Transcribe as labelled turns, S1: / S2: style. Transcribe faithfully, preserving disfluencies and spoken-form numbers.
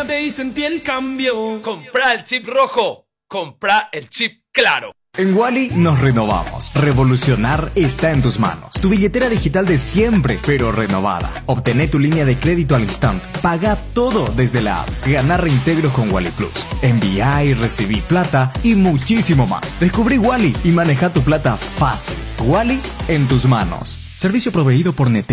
S1: Conéctate y sentí el cambio.
S2: Compra el chip rojo. Compra el chip claro.
S3: En Wally nos renovamos. Revolucionar está en tus manos. Tu billetera digital de siempre, pero renovada. Obtené tu línea de crédito al instante. Paga todo desde la app. Ganar reintegros con Wally Plus. Enviar y recibir plata y muchísimo más. Descubrí Wally y maneja tu plata fácil. Wally en tus manos. Servicio proveído por Net.